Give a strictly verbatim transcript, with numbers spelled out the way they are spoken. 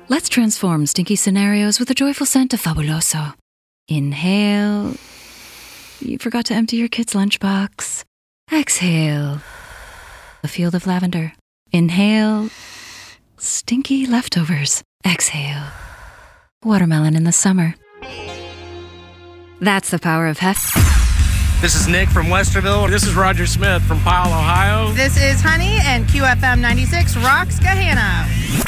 Let's transform stinky scenarios with the joyful scent of Fabuloso. Inhale. You forgot to empty your kid's lunchbox. Exhale. A field of lavender. Inhale. Stinky leftovers. Exhale. Watermelon in the summer. That's the power of heft. This is Nick from Westerville. This is Roger Smith from Powell, Ohio. This is Honey, and Q F M ninety-six rocks Gahanna.